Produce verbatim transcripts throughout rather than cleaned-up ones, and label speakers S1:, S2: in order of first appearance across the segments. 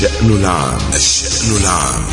S1: الشأن العام. الشأن العام.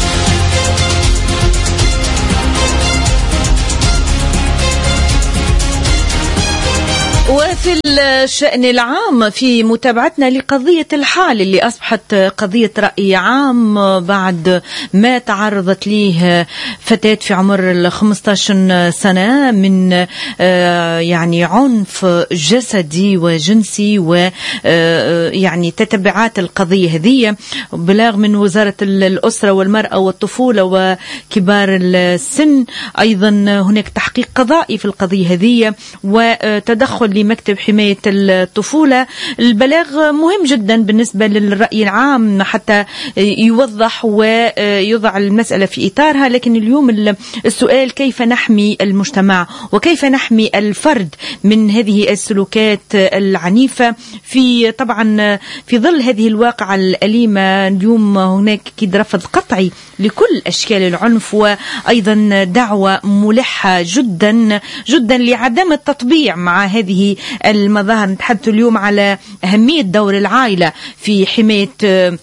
S2: وفي الشأن العام في متابعتنا لقضية الحال اللي أصبحت قضية رأي عام بعد ما تعرضت ليه فتاة في عمر الخمسة عشر سنة من يعني عنف جسدي وجنسي، ويعني تتبعات القضية هذه بلاغ من وزارة الأسرة والمرأة والطفولة وكبار السن. أيضا هناك تحقيق قضائي في القضية هذه وتدخل لمكتب حماية الطفولة. البلاغ مهم جدا بالنسبة للرأي العام حتى يوضح ويضع المسألة في إطارها، لكن اليوم السؤال كيف نحمي المجتمع وكيف نحمي الفرد من هذه السلوكات العنيفة في طبعا في ظل هذه الواقعة الأليمة. اليوم هناك كيد رفض قطعي لكل أشكال العنف، وأيضا دعوة ملحة جدا جدا لعدم التطبيع مع هذه المظاهر. نتحدث اليوم على أهمية دور العائلة في حماية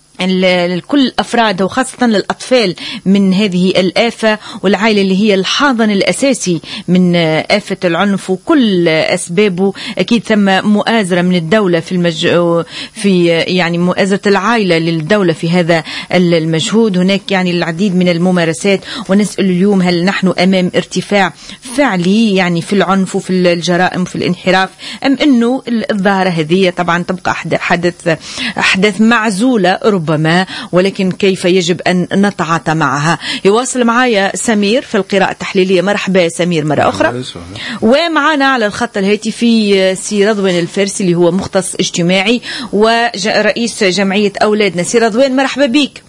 S2: كل أفراد وخاصة للأطفال من هذه الآفة، والعائلة اللي هي الحاضن الأساسي من آفة العنف وكل أسبابه. أكيد ثم مؤازرة من الدولة في المج... في يعني مؤازرة العائلة للدولة في هذا المجهود. هناك يعني العديد من الممارسات، ونسأل اليوم هل نحن أمام ارتفاع فعلي يعني في العنف وفي الجرائم وفي الانحراف، أم أنه الظاهرة هذه طبعا تبقى حدث أحداث معزولة ربما، ولكن كيف يجب أن نتعاطى معها. يواصل معايا سمير في القراءة التحليلية. مرحبا سمير مرة أخرى. ومعنا على الخط الهاتفي سي رضوان الفارسي اللي هو مختص اجتماعي ورئيس جمعية أولادنا. سي رضوان مرحبا بك.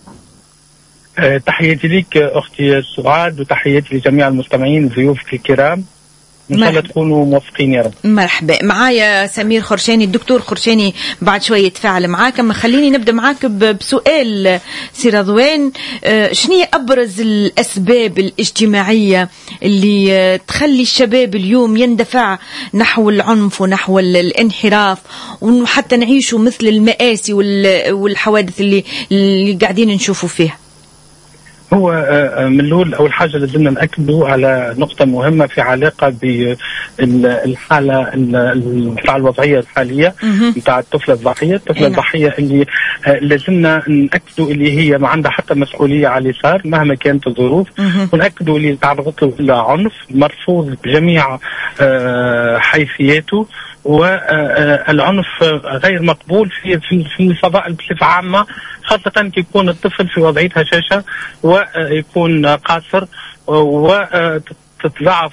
S3: تحياتي لك أختي سعاد، وتحياتي لجميع المستمعين ضيوفك الكرام، إن شاء الله تكونوا موفقين يا رب.
S2: مرحبا. معايا سمير خرشاني، الدكتور خرشاني بعد شوية يتفاعل معاك، أما خليني نبدأ معاك بسؤال سي رضوان. شنو أبرز الأسباب الاجتماعية اللي تخلي الشباب اليوم يندفع نحو العنف ونحو الانحراف، وحتى نعيشوا مثل المآسي والحوادث اللي, اللي قاعدين نشوفوا فيها؟
S3: هو من الأول أول حاجة لازمنا نأكدوا على نقطة مهمة في علاقة بالحالة الوضعية الحالية بتاع الطفلة الضحية. الطفلة الضحية اللي لازمنا نأكدوا اللي هي ما عندها حتى مسؤولية على اللي صار مهما كانت الظروف، ونأكدوا اللي تعرضت له إلى عنف مرفوض بجميع حيثياته، والعنف غير مقبول في في الفضاء بصفة عامة، خاصة كي يكون الطفل في وضعية هشاشة ويكون قاصر، وتتضاعف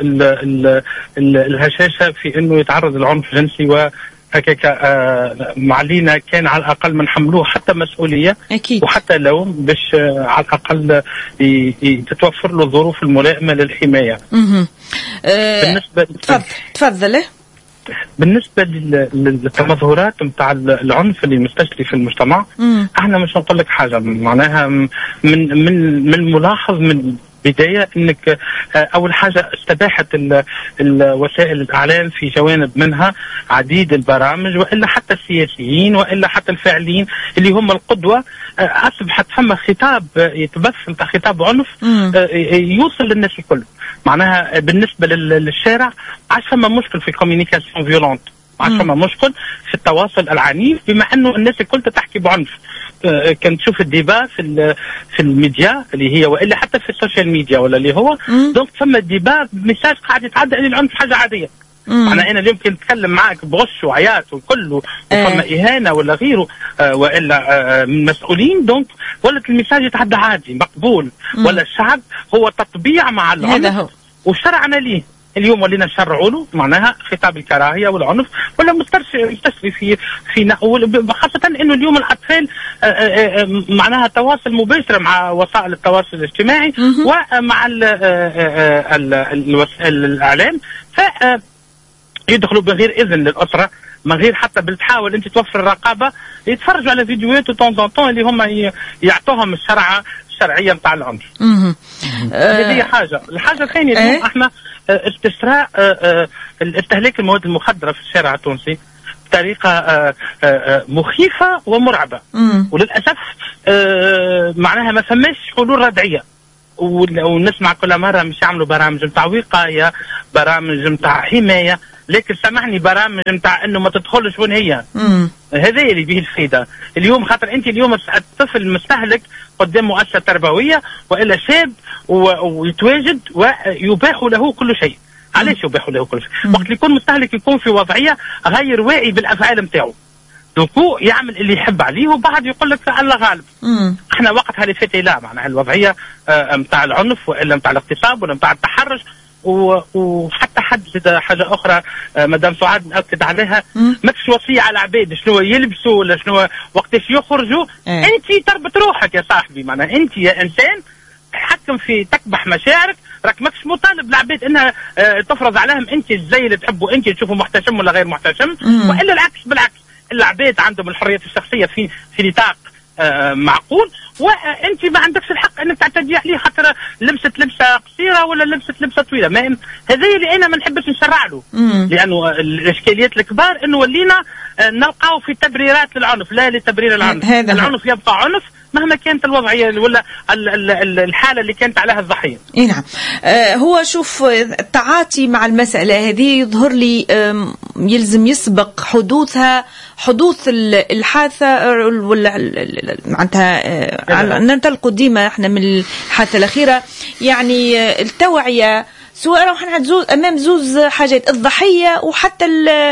S3: الهشاشة في انه يتعرض للعنف الجنسي. وهكاك معلينا كان على الاقل من حملوه حتى مسؤولية أكيد، وحتى لوم باش على الاقل تتوفر له الظروف الملائمة للحماية.
S2: أه بالنسبة تفضل تفضل. بالنسبة
S3: للتمظهرات متاع العنف اللي مستشري في المجتمع، مم. احنا مش نقول لك حاجة معناها من من من الملاحظ من بداية انك اول حاجة استباحت الوسائل الاعلام في جوانب منها عديد البرامج، والا حتى السياسيين والا حتى الفاعلين اللي هم القدوة، اصبحت فما خطاب يتبث نتاع خطاب عنف يوصل للناس الكل. معناها بالنسبة للشارع عاش فما مشكل في كوميونيكاسيون فيولونت، عاش فما مشكل في التواصل العنيف، بما انه الناس الكل تحكي بعنف. كان تشوف الديبا في في الميديا اللي هي والا حتى في السوشيال ميديا ولا اللي هو دونك فما الديبا ميساج قاعد يتعدى الى العنف حاجه عاديه. انا انا اليوم كنت نتكلم معاك بغش وعياط وكله وفما اهانه ولا غيره آه والا آه من مسؤولين، دونك ولت الميساج يتعدى عادي مقبول. مم. ولا الشعب هو تطبيع مع العنف وشرعنا ليه اليوم ولينا نشرعوا له معناها خطاب الكراهيه والعنف، ولا مستشري في في خاصه انه اليوم الاطفال معناها تواصل مباشر مع وسائل التواصل الاجتماعي ومع الوسائل الاعلام، ف يدخلوا بغير اذن للاسره، من غير حتى بتحاول انت توفر الرقابه، يتفرجوا على فيديوهات طون طون طون اللي هم يعطوهم الشرعه الشرعيه نتاع العنف. هذه هي حاجه. الحاجه الثانيه اليوم احنا استشراء استهلاك المواد المخدره في الشارع التونسي بطريقه آه آه مخيفه ومرعبه.
S2: مم.
S3: وللاسف آه معناها ما فماش حلول ردعيه، ونسمع كل مره مش يعملوا برامج نتاع وقايه، برامج نتاع حمايه، لكن سامحني برامج نتاع انه ما تدخلش وين هي. هذا اللي به الفائده اليوم، خاطر انت اليوم الطفل مستهلك قدام مؤسسه تربويه والا شاب ويتواجد ويباح له كل شيء. علاش يباح له كل شيء؟ وقت اللي يكون مستهلك يكون في وضعيه غير واعي بالافعال نتاعو، دوكو يعمل اللي يحب عليه وبعد يقول لك الله غالب. مم. احنا وقتها اللي فات لا معناها الوضعيه نتاع العنف والا نتاع الاغتصاب ولا نتاع التحرش، وحتى حد زاد حاجه اخرى مدام سعاد ناكد عليها، ماكش وصيه على العباد شنو يلبسوا ولا شنو وقتاش يخرجوا. اه. انت تربط روحك يا صاحبي، معناها انت يا انسان تحكم في تكبح مشاعرك، راك ماكش مطالب العباد انها اه تفرض عليهم انت الزي اللي تحبوا انت تشوفوا محتشم ولا غير محتشم، والا العكس بالعكس العباد عندهم الحريات الشخصيه في في نطاق آه معقول، وانت ما عندكش الحق انك تعتدي عليه خاطر لبست لبسه قصيره ولا لبست لبسه طويله. ما هذا اللي انا ما نحبش نشرع له، لانه الاشكاليات الكبار انه ولينا آه نلقاو في تبريرات للعنف، لا لتبرير العنف. العنف يبقى عنف مهما كانت الوضعيه ولا الحاله اللي كانت عليها الضحيه.
S2: اي نعم. آه هو شوف التعاطي مع المساله هذه يظهر لي يلزم يسبق حدوثها حدوث الحادثه ولا معناتها ننطلقوا ديما احنا من الحادثه الاخيره، يعني التوعيه سواء راح نعزوز امام زوز حاجات، الضحيه وحتى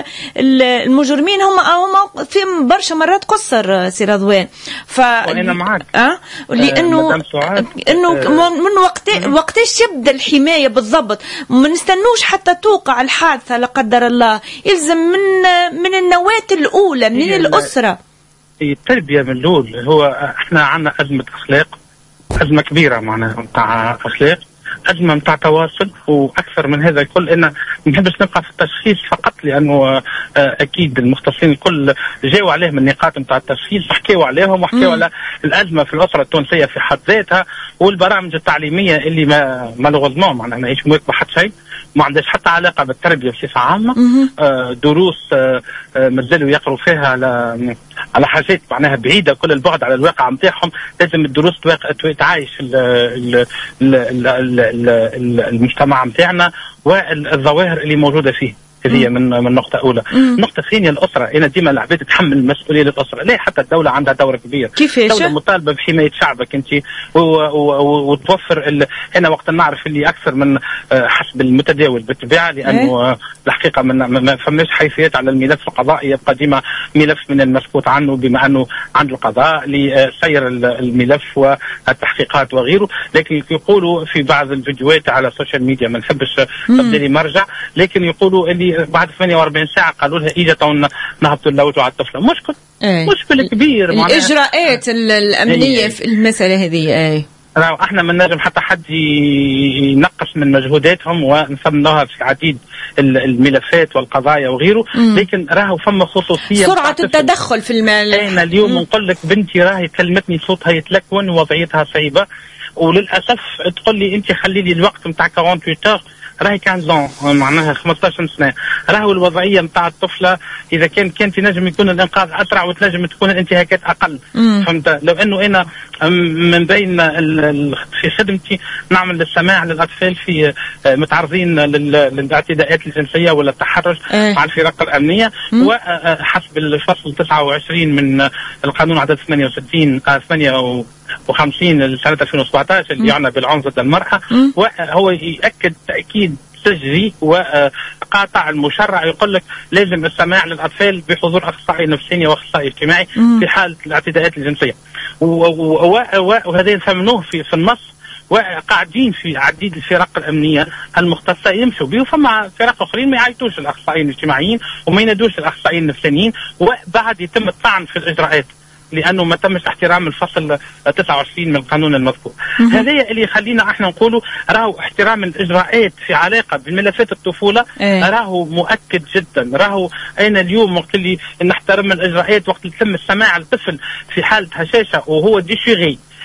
S2: المجرمين هم هم في برشا مرات قصر سي رضوان. ف
S3: وانا معاك
S2: اه لانه آه انه آه من وقت وقتاش يبدا الحمايه بالضبط، ما نستنوش حتى توقع الحادثه لا قدر الله، يلزم من من النواه الاولى من الاسره.
S3: التربيه من الاول. هو احنا عندنا ازمه اخلاق، ازمه كبيره معناها نتاع اخلاق، أزمة متاع تواصل، وأكثر من هذا الكل إن ما نحبش نبقى في التشخيص فقط، لأنه أكيد المختصين الكل جاوا عليه من نقاط متاع التشخيص وحكيوا عليهم وحكيوا على الأزمة في الأسرة التونسية في حد ذاتها، والبرامج التعليمية اللي ما مالوغوزمون معناها ماهيش مواكبة حتى شيء، ما عندهاش حتى علاقة بالتربية بصفة عامة. آه دروس آه مازالوا يقروا فيها على على حاجات معناها بعيدة كل البعد على الواقع نتاعهم. لازم الدروس تعايش المجتمع نتاعنا والظواهر اللي موجودة فيه. هذه من من نقطة أولى. النقطة الثانية الأسرة، أنا ديما العباد تتحمل المسؤولية للأسرة، ليه حتى الدولة عندها دور كبير.
S2: كيفاش؟
S3: الدولة مطالبة بحماية شعبك أنت وتوفر ال... أنا وقت نعرف اللي أكثر من حسب المتداول بالطبيعة، لأنه الحقيقة من ما فماش حيثيات على الملف القضائي، يبقى ديما ملف من المسكوت عنه بما أنه عند القضاء لسير الملف والتحقيقات وغيره. لكن يقولوا في بعض الفيديوهات على السوشيال ميديا، ما نحبش تبدأ لي مرجع، لكن يقولوا اللي بعد ثمانية وأربعين ساعة قالوا لها إجا نهبطوا نلوجوا على الطفلة. مشكل ايه. مشكل كبير.
S2: الإجراءات الأمنية ايه. في المسألة هذه ايه.
S3: راهو احنا ما نجم حتى حد ينقص من مجهوداتهم ونثمنوها في عديد الملفات والقضايا وغيره، لكن راهو فما خصوصيه
S2: سرعه التدخل في المال.
S3: انا اليوم نقول لك بنتي راهي كلمتني صوتها يتلكون ووضعيتها صعيبه، وللاسف تقول لي انت خلي لي الوقت نتاع ثمانية وأربعين راهي خمسطاش معناها خمسطاش سنه. راهو الوضعيه نتاع الطفله اذا كان كان تنجم يكون الانقاذ اسرع وتنجم تكون الانتهاكات اقل. مم. فهمت؟ لو انه انا من بين في خدمتي نعمل السماع للاطفال في متعرضين للاعتداءات الجنسيه ولا التحرش اه. مع الفرق الامنيه، مم. وحسب الفصل تسعة وعشرين من القانون عدد ثمانية وستين ثمانية وخمسين لسنه ألفين وسبعطاش اللي يعنى بالعنف ضد المراه، وهو ياكد تاكيد سجلي وقاطع المشرع، يقول لك لازم السماع للاطفال بحضور اخصائي نفساني واخصائي اجتماعي في حاله الاعتداءات الجنسيه، وهذا يفهموه في في النص، وقاعدين في عديد الفرق الامنيه المختصه يمشوا به، وفما فرق اخرين ما يعيطوش الاخصائيين الاجتماعيين وما ينادوش الاخصائيين النفسانيين، وبعد يتم الطعن في الاجراءات لانه ما تمش احترام الفصل تسعة وعشرين من القانون المذكور. هذا اللي يخلينا احنا نقولوا راهو احترام الاجراءات في علاقه بملفات الطفوله ايه. راهو مؤكد جدا. راهو انا اليوم وقت اللي نحترم الاجراءات وقت اللي تم السماع الطفل في حاله هشاشه وهو ديشيغي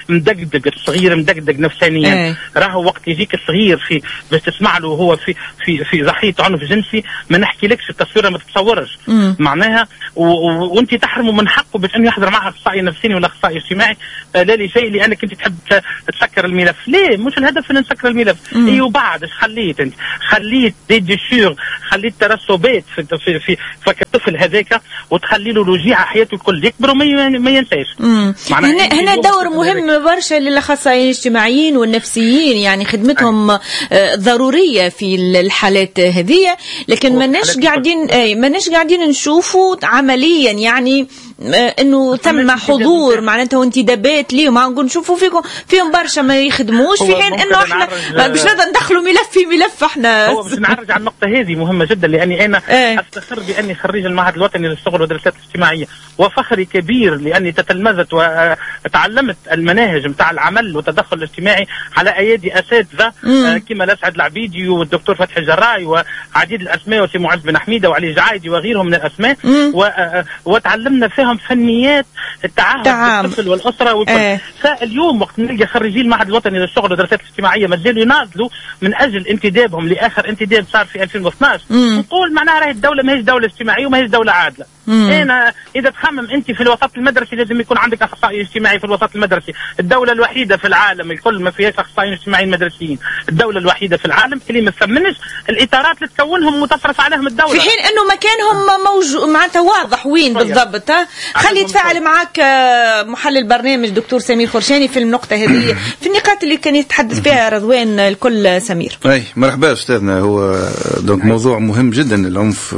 S3: مدقدق، الصغير مدقدق نفسانيا.
S2: أي.
S3: راهو وقت يجيك الصغير في باش تسمع له وهو في في في ضحيه عنف جنسي ما نحكيلكش التصويره ما تتصورش معناها، وانت تحرمه من حقه باش انه يحضر معها اخصائي نفساني ولا اخصائي اجتماعي لا لشيء لانك انت تحب تسكر الملف. ليه؟ مش الهدف ان نسكر الملف. اي وبعد ايش خليت انت؟ خليت دي ديشور، خليت ترسبات في في في فك الطفل هذاك وتخلي له الوجيعه حياته الكل يكبر وما ما ينساش.
S2: هنا هنا دور مهم برشا للاخصائيين الاجتماعيين والنفسيين، يعني خدمتهم أي. ضروريه في الحالات هذه، لكن ماناش قاعدين اي ماناش قاعدين نشوفوا عمليا يعني انه تم حضور معناتها وانتدابات ليهم. نقول نشوفوا فيكم فيهم برشا ما يخدموش في حين انه احنا باش ندخلوا ملف في ملف احنا.
S3: هو باش نعرج على النقطه هذه مهمه جدا، لاني انا ايه. افتخر باني خريج المعهد الوطني للشغل والدراسات الاجتماعيه، وفخري كبير لاني تتلمذت وتعلمت المناهج نتاع العمل والتدخل الاجتماعي على ايادي اساتذه آه كما الاسعد العبيدي والدكتور فتحي الجراي وعديد الاسماء وسي معز بن حميده وعلي جعايدي وغيرهم من الاسماء، وتعلمنا فيهم فنيات التعاهد بالطفل والاسره وكل. اه. فاليوم وقت نلقى خريجي المعهد الوطني للشغل والدراسات الاجتماعيه مازالوا يناضلوا من اجل انتدابهم لاخر انتداب صار في ألفين واثناش، نقول معناها راهي الدوله ماهيش دوله اجتماعيه وماهيش دوله عادله. انا اذا تخمم انت في الوسط المدرسي لازم يكون عندك اخصائي اجتماعي في الوسط المدرسي. الدوله الوحيده في العالم الكل ما فيهاش اخصائيين اجتماعيين مدرسيين، الدوله الوحيده في العالم اللي ما تثمنش الاطارات اللي تكونهم وتصرف عليهم الدوله،
S2: في حين انه مكانهم موجود معناتها واضح وين بالضبط. خلي يتفاعل معك محلل برنامج دكتور سمير خرشاني في النقطه هذه في النقاط اللي كان يتحدث فيها رضوان الكل. سمير
S4: اي مرحبا استاذنا. هو دونك موضوع مهم جدا العنف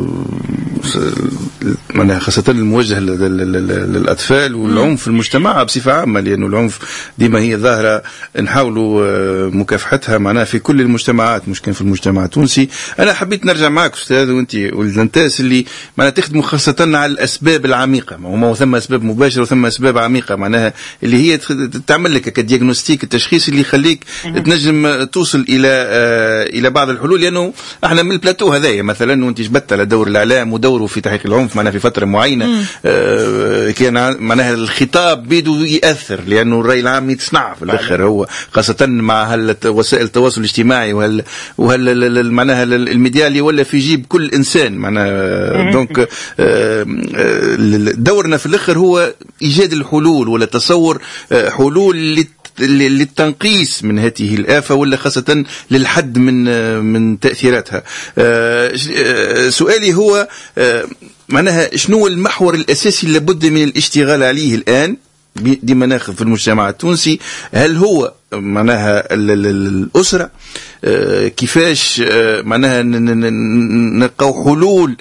S4: معناها خاصة الموجه للأطفال والعنف في المجتمع بصفة عامة، لأنه العنف ديما هي ظاهرة نحاولوا مكافحتها معناها في كل المجتمعات مش كان في المجتمع التونسي. أنا حبيت نرجع معك أستاذ وأنت والناس اللي معناها تخدموا خاصة على الأسباب العميقة، ما ثم أسباب مباشرة وثم أسباب عميقة معناها اللي هي تعمل لك كدياغنوستيك التشخيص اللي يخليك تنجم توصل إلى إلى بعض الحلول. لأنه احنا من البلاتو هذايا مثلا وأنت جبت على دور الإعلام ودوره في تحقيق العنف معناها في فترة معينة آه كان معناها الخطاب بيدو يأثر، لأنه الرأي العام يتصنع في الآخر هو خاصة مع وسائل التواصل الاجتماعي وهل وهل معناها الميديا اللي ولا في جيب كل إنسان معناها. دونك آه دورنا في الآخر هو إيجاد الحلول ولا تصور آه حلول للتنقيص من هذه الآفة ولا خاصة للحد من من تأثيراتها. سؤالي هو معناها شنو المحور الأساسي اللي لابد من الاشتغال عليه الآن ديما ناخذ في المجتمع التونسي؟ هل هو معناها الأسرة؟ كيفاش معناها نلقاو حلول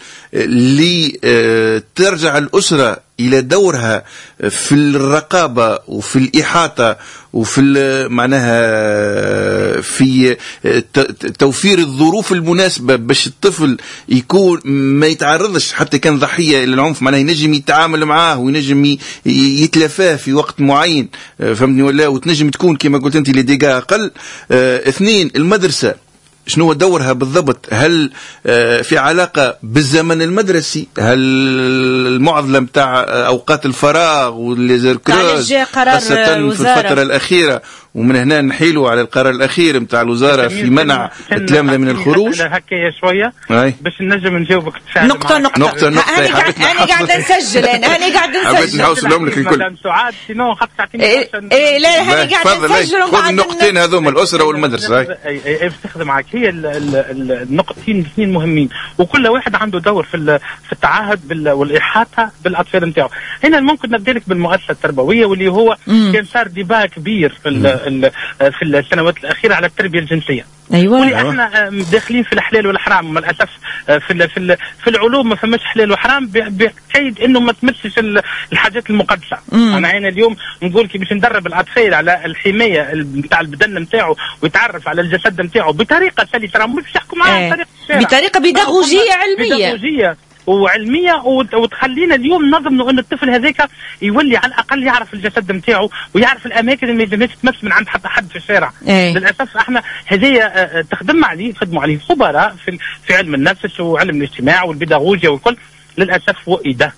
S4: لترجع الأسرة إلى دورها في الرقابة وفي الإحاطة وفي معناها في توفير الظروف المناسبة باش الطفل يكون ما يتعرضش حتى كان ضحية للعنف معناها ينجم يتعامل معاه وينجم يتلافاه في وقت معين، فهمتني ولا؟ وتنجم تكون كما قلت أنت لديقة أقل. اثنين المدرسة شنو دورها بالضبط؟ هل في علاقة بالزمن المدرسي؟ هل المعضلة متاع أوقات الفراغ والليزركروز خاصة في الفترة الأخيرة، ومن هنا نحيلوا على القرار الأخير متاع الوزارة في منع التلامذة من الخروج؟
S3: هكايا شوية باش نجم نجاوبك
S2: نقطة نقطة نقطة نقطة. أنا قاعدة نسجل أنا أنا قاعدة نسجل.
S4: حبيت نحوصلهم لك الكل.
S3: سعاد سينو خاطر تعطيني.
S2: إيه لا أنا قاعدة نسجل.
S4: خذ النقطتين هذوما الأسرة والمدرسة.
S3: إيه إيه بستخدم معك هي النقطتين الاثنين مهمين، وكل واحد عنده دور في في التعهد والإحاطة بالأطفال نتاعو. هنا ممكن نبدأ لك بالمؤسسة التربوية واللي هو كان صار ديبا كبير في في السنوات الأخيرة على التربية الجنسية.
S2: أيوة.
S3: واللي احنا داخلين في الحلال والحرام، مع الأسف في في في العلوم ما فماش حلال وحرام بقيد إنه ما تمسش الحاجات المقدسة. مم. أنا هنا اليوم نقول كي باش ندرب الأطفال على الحماية نتاع البدن نتاعو ويتعرف على الجسد نتاعو بطريقة سلسة، مش يحكوا معاه
S2: بطريقة بطريقة بيداغوجية علمية.
S3: بيداغوجية وعلمية وتخلينا اليوم نضمن أن الطفل هذاك يولي على الأقل يعرف الجسد نتاعو ويعرف الأماكن اللي ما تمس من عند حتى حد في الشارع.
S2: أي.
S3: للأسف احنا هذه تخدم عليه خدموا عليه خبراء في في علم النفس وعلم الاجتماع والبيداغوجيا والكل، للأسف وإده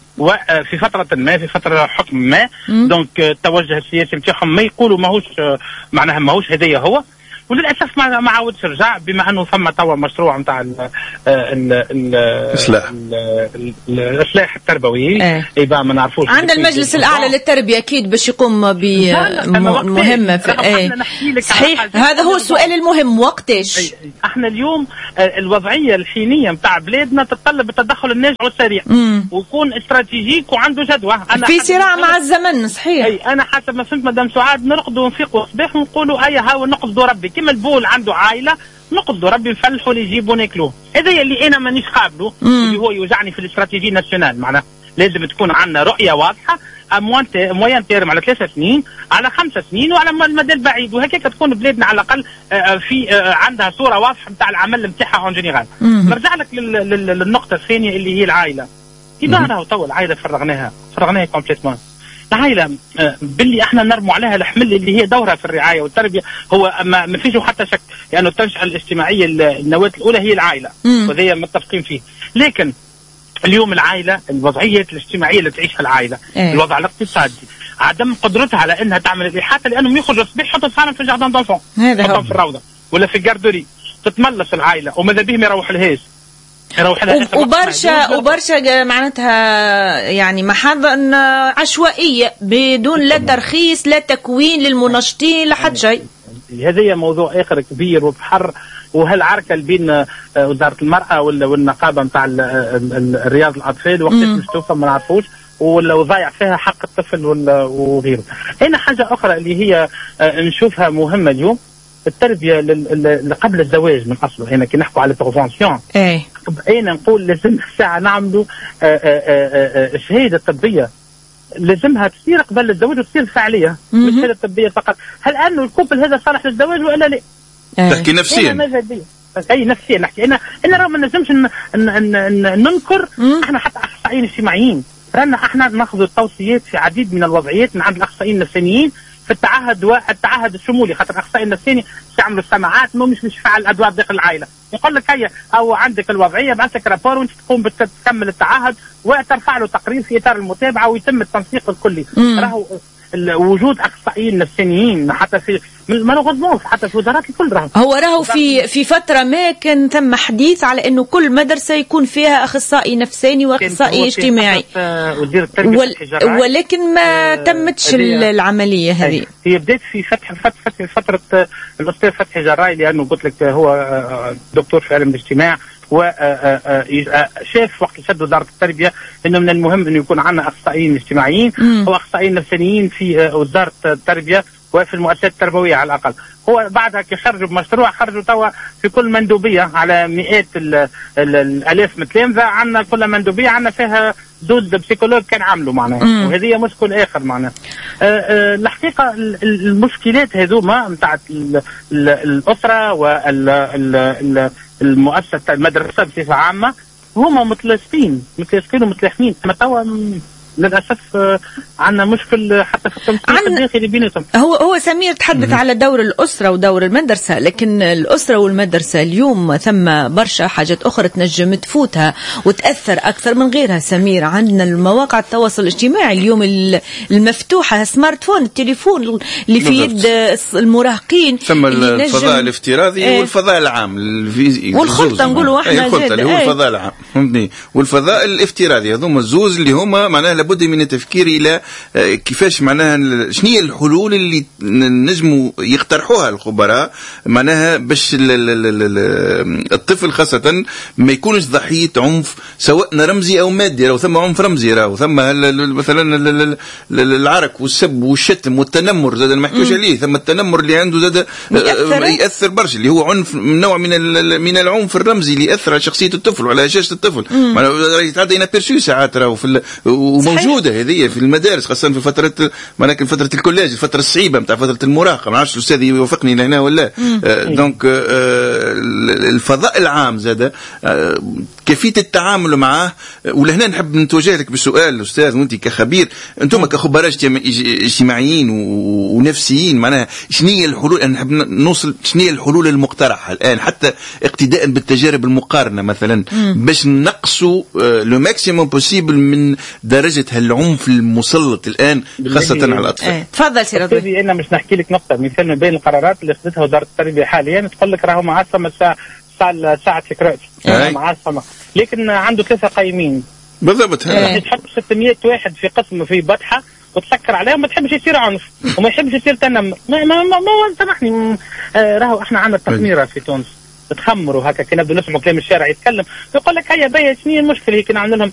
S3: وفي فترة ما في فترة حكم ما دونك التوجه السياسي نتاعهم ما يقولوا ماهوش معناها ماهوش هدية هو، وللاسف ما ما عاودش رجع بما انه ثم توا مشروع نتاع
S4: الاصلاح
S3: الاصلاح التربوي.
S2: ايه.
S3: يبقى ما نعرفوش
S2: عند المجلس الاعلى للتربيه اكيد باش يقوم بمهمه في ايه. صحيح، هذا هو السؤال المهم، وقتاش
S3: احنا اليوم الوضعيه الحينيه نتاع بلادنا تتطلب التدخل الناجع والسريع ويكون استراتيجيك وعنده جدوى. أنا
S2: في صراع مع الزمن. صحيح.
S3: اي انا حسب ما فهمت مدام سعاد نرقدوا ونفيقوا الصباح ونقولوا اي هاو نقصدوا ربي كما البول عنده عائله نقصدوا ربي نفلحوا اللي يجيبوا ناكلوه. هذا اللي انا مانيش قابله اللي هو يوجعني في الاستراتيجيه ناسيونال. معناها لازم تكون عندنا رؤيه واضحه موين تيرم على ثلاث سنين على خمس سنين وعلى المدى البعيد، وهكاك تكون بلادنا على الاقل في عندها صوره واضحه نتاع العمل نتاعها اون جينيرال. نرجع لك للنقطه الثانيه اللي هي العائله. كيما راهو تو العائله فرغناها فرغناها كومبليتمون. العائله باللي احنا نرموا عليها الحمل اللي هي دورها في الرعايه والتربيه هو ما, ما فيش حتى شك لانه يعني التنشئه الاجتماعيه النواه الاولى هي العائله وهذا متفقين فيه. لكن اليوم العائله الوضعيه الاجتماعيه اللي تعيشها العائله
S2: إيه؟
S3: الوضع الاقتصادي عدم قدرتها على انها تعمل الاحاطه لانهم يخرجوا الصباح يحطوا صحن في الجاردن دونفون يحطهم في الروضه ولا في الجاردوري تتملص العائله وماذا بهم يروح لهاز
S2: وبرشا وبرشا معناتها يعني محاضن عشوائيه بدون لا ترخيص لا تكوين للمنشطين لا حد شيء.
S3: هذا موضوع اخر كبير وبحر، وهالعركه اللي بين وزاره المراه والنقابه نتاع رياض الاطفال وقت مش توصل ما نعرفوش وضايع فيها حق الطفل وغيره. هنا حاجه اخرى اللي هي نشوفها مهمه اليوم التربيه اللي قبل الزواج من اصله. هنا كي نحكوا على البريفونسيون
S2: ايه
S3: انا نقول لازم ساعه نعملوا شهاده طبيه لازمها تصير قبل الزواج وتصير فعاليه مش شهاده طبيه فقط. هل انه الكوبل هذا صالح للزواج ولا لا؟
S4: تحكي نفسيا
S3: اي نفسيا نحكي انا انا راه ما نجمش ننكر. احنا حتى اخصائيين اجتماعيين رانا احنا ناخذ التوصيات في عديد من الوضعيات من عند الاخصائيين النفسيين في التعهد والتعهد الشمولي، خاطر الاخصائي النفسي يعملوا السماعات مو مش مش فعل الادوار داخل العائله. يقول لك هيا او عندك الوضعيه بعثك رابور وانت تقوم بتكمل التعهد وترفع له تقرير في اطار المتابعه ويتم التنسيق الكلي. راهو وجود اخصائيين نفسيين حتى في مالوغوزمون حتى في وزارات الكل راهو
S2: هو راهو في في فتره ما كان ثم حديث على انه كل مدرسه يكون فيها اخصائي نفساني واخصائي اجتماعي ول ولكن ما تمتش العمليه هذه.
S3: هي بدات في فتح فتح فتره الاستاذ فتحي جراي لانه قلت لك هو دكتور في علم الاجتماع وشاف وقت شد وزارة التربية انه من المهم انه يكون عندنا اخصائيين اجتماعيين واخصائيين نفسانيين في وزارة التربية وفي المؤسسات التربوية على الاقل. هو بعدها كي خرجوا بمشروع خرجوا توا في كل مندوبية على مئات الالاف متلامذة عندنا كل مندوبية عندنا فيها دود بسيكولوج كان عامله معناها وهذه مشكل اخر معناها. الحقيقة المشكلات هذوما نتاع الاسرة وال المؤسسة المدرسة بصفة عامة هما متلاصقين متلاصقين ومتلاحمين. ما توا للأسف عندنا مشكل حتى في التنسيق الداخلي بيناتهم.
S2: هو هو سمير تحدث على دور الأسرة ودور المدرسة، لكن الأسرة والمدرسة اليوم ثم برشا حاجات أخرى تنجم تفوتها وتأثر أكثر من غيرها. سمير عندنا المواقع التواصل الاجتماعي اليوم المفتوحة، سمارت فون التليفون اللي في يد المراهقين
S4: ثم الفضاء الافتراضي ايه والفضاء العام
S2: والخلطة نقولوا احنا
S4: الخلطة اللي هو ايه الفضاء العام فهمتني والفضاء الافتراضي. هذوما الزوز اللي هما معناها لابد من التفكير الى كيفاش معناها شنو هي الحلول اللي نجموا يقترحوها الخبراء معناها باش الطفل خاصة ما يكونش ضحية عنف سواء رمزي او مادي. لو ثم عنف رمزي راهو ثم مثلا العرك والسب والشتم والتنمر زاد ما نحكيوش عليه. ثم التنمر اللي عنده زاد يأثر برشا اللي هو عنف نوع من من العنف الرمزي اللي يأثر على شخصية الطفل وعلى هشاشة الطفل. معناها يتعدى إنابيرسيو ساعات راهو في موجوده هذه في المدارس خاصه في فتره ولكن فتره الكوليج، الفتره الصعيبه نتاع فتره المراهقه. ما نعرفش الاستاذ يوافقني لهنا ولا آه دونك آه الفضاء العام زاد آه كيفيه التعامل معه. ولهنا نحب نتوجه لك بالسؤال استاذ، وانت كخبير، انتم كخبراء اجتماعيين ونفسيين، معناها شنو هي الحلول؟ انا نحب نوصل شنو هي الحلول المقترحه الان حتى اقتداء بالتجارب المقارنه مثلا باش نقصوا لو ماكسيموم بوسيبل من درجه هالعنف المسلط الان خاصه على الاطفال.
S2: تفضل سي رضوان.
S3: انا مش نحكي لك نقطه مثال من بين القرارات اللي اخذتها وزاره التربيه حاليا، تقول لك راهو معصم الساعه ساعه سكرات معصمه، لكن عنده ثلاثه قايمين
S4: بالضبط.
S3: تحط ستمية واحد في قسم في بطحه وتسكر عليهم، ما تحبش يصير عنف وما يحبش يصير تنم. ما ما ما, ما سامحني آه راهو احنا عندنا تخميره في تونس تخمروا هكا كي نبدو نسمعوا كلام الشارع يتكلم يقول لك هيا بيا شنو المشكله هيك نعمل لهم